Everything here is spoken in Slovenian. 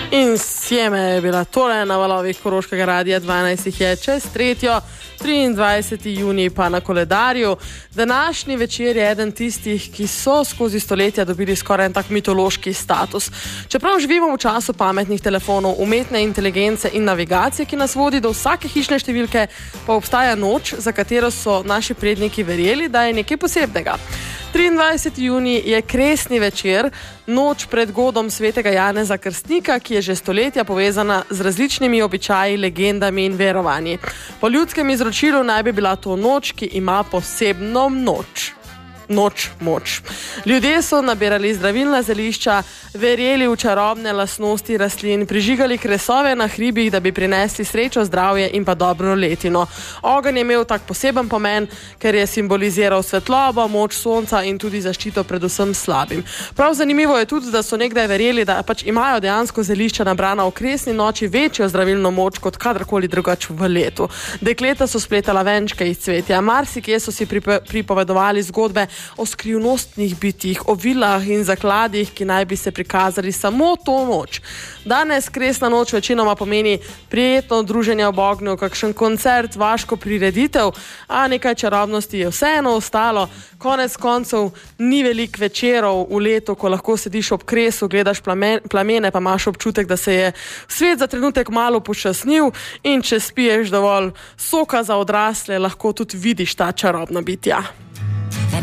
Sjeme je bila tole na valovih Koroškega radia, 12 je čez 3. 23. junij pa na koledarju. Današnji večer je eden tistih, ki so skozi stoletja dobili skoraj en tak mitološki status. Čeprav živimo v času pametnih telefonov, umetne inteligence in navigacije, ki nas vodi do vsake hišne številke, pa obstaja noč, za katero so naši predniki verjeli, da je nekaj posebnega. 23. junij je kresni večer, noč pred godom svetega Janeza Krstnika, ki je že stoletja povezana z različnimi običaji, legendami in verovanji. Po ljudskem izročilu naj bi bila to noč, ki ima posebno moč. Ljudje so nabirali zdravilna zelišča, verjeli v čarobne lastnosti rastlin, prižigali kresove na hribih, da bi prinesli srečo, zdravje in pa dobro letino. Ogenj je imel tak poseben pomen, ker je simboliziral svetlobo, moč sonca in tudi zaščito predvsem slabim. Prav zanimivo je tudi, da so nekdaj verjeli, da pač imajo dejansko zelišča nabrana v kresni noči večjo zdravilno moč kot kadarkoli drugač v letu. Dekleta so spletala venčke iz cvetja, marsikje so si pripovedovali zgodbe o skrivnostnih bitjih, o vilah in zakladih, ki naj bi se prikazali samo to noč. Danes kresna noč večinoma pomeni prijetno druženje ob ognju, kakšen koncert, vaško prireditev, a nekaj čarobnosti je vseeno ostalo. Konec koncev ni veliko večerov v letu, ko lahko sediš ob kresu, gledaš plamene, pa imaš občutek, da se je svet za trenutek malo počasnil, in če spiješ dovolj soka za odrasle, lahko tudi vidiš ta čarobna bitja.